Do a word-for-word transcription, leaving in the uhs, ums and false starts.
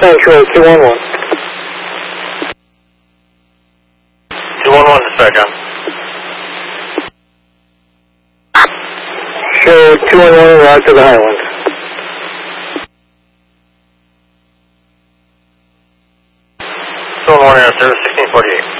percent show two one one. two one one to start, John. Show two one one, route to the high one. two one one, air service sixteen forty-eight.